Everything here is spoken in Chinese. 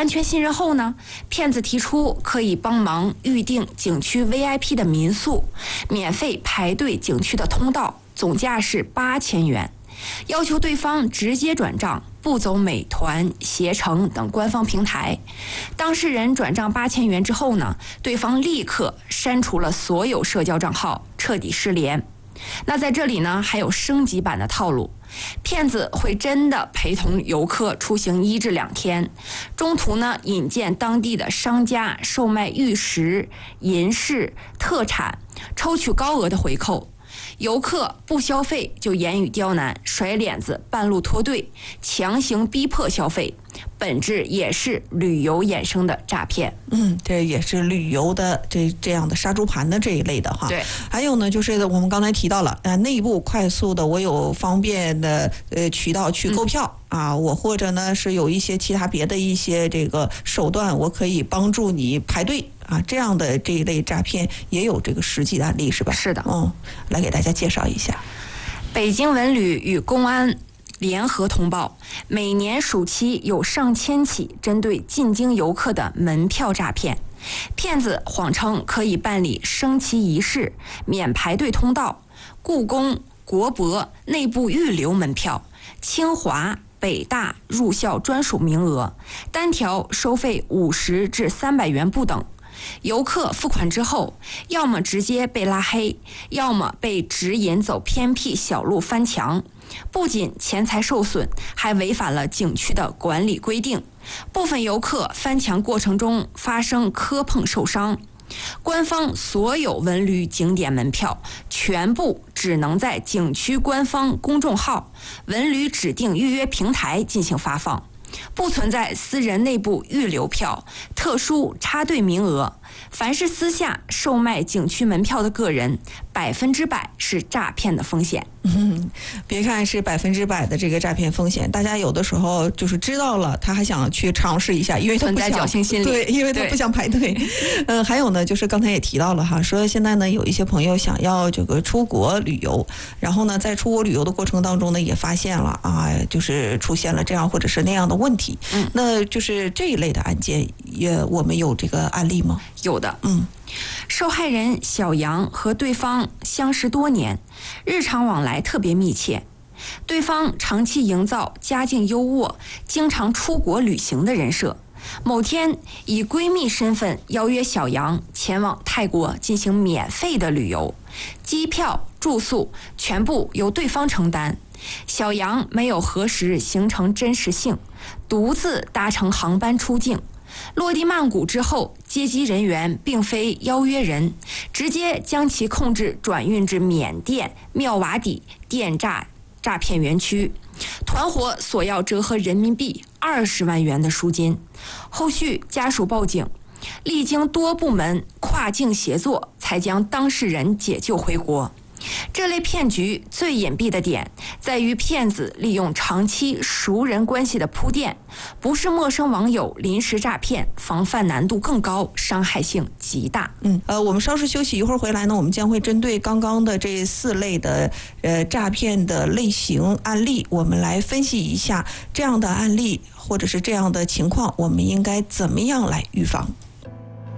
完全信任后呢，骗子提出可以帮忙预定景区 VIP 的民宿，免费排队景区的通道，总价是8000元，要求对方直接转账，不走美团、携程等官方平台。当事人转账8000元之后呢，对方立刻删除了所有社交账号，彻底失联。那在这里呢，还有升级版的套路，骗子会真的陪同游客出行1至2天，中途呢引荐当地的商家售卖玉石、银饰、特产，抽取高额的回扣。游客不消费就言语刁难、甩脸子、半路脱队，强行逼迫消费，本质也是旅游衍生的诈骗。 这也是旅游的这样的杀猪盘的这一类的哈。 对， 还有呢，就是我们刚才提到了，内部快速的，我有方便的渠道去购票啊，我或者呢是有一些其他别的一些这个手段，我可以帮助你排队。这样的这一类诈骗也有这个实际的案例是吧？ 是的。 来给大家介绍一下。 北京文旅与公安联合通报，每年暑期有上千起针对进京游客的门票诈骗。骗子谎称可以办理升旗仪式、免排队通道、故宫、国博内部预留门票、清华、北大入校专属名额，单条收费50至300元不等。游客付款之后，要么直接被拉黑，要么被指引走偏僻小路翻墙。不仅钱财受损，还违反了景区的管理规定。部分游客翻墙过程中发生磕碰受伤。官方所有文旅景点门票全部只能在景区官方公众号、文旅指定预约平台进行发放，不存在私人内部预留票、特殊插队名额。凡是私下售卖景区门票的个人，100%是诈骗的风险。 别看是100%的这个诈骗风险，大家有的时候就是知道了，他还想去尝试一下，因为他不想存在侥幸心理。 对，因为他不想排队。还有呢，就是刚才也提到了哈，说现在呢有一些朋友想要这个出国旅游，然后呢在出国旅游的过程当中呢，也发现了就是出现了这样或者是那样的问题。那就是这一类的案件，我们有这个案例吗？ 有的。受害人小杨和对方相识多年，日常往来特别密切。对方长期营造家境优渥、经常出国旅行的人设。某天以闺蜜身份邀约小杨前往泰国进行免费的旅游，机票、住宿全部由对方承担。小杨没有核实行程真实性，独自搭乘航班出境。落地曼谷之后，接机人员并非邀约人，直接将其控制转运至缅甸妙瓦底电诈骗园区，团伙索要折合人民币20万元的赎金。后续家属报警，历经多部门跨境协作，才将当事人解救回国。这类骗局最隐蔽的点在于，骗子利用长期熟人关系的铺垫，不是陌生网友临时诈骗，防范难度更高，伤害性极大。 我们稍事休息，一会儿回来呢，我们将会针对刚刚的这4类的诈骗的类型案例，我们来分析一下这样的案例或者是这样的情况，我们应该怎么样来预防。